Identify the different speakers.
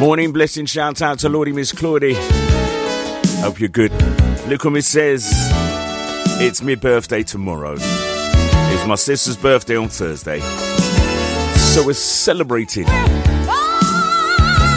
Speaker 1: Morning blessing, shout out to Lordy Miss Claudie. Hope you're good. Look what it says. It's my birthday tomorrow. It's my sister's birthday on Thursday. So we're celebrating.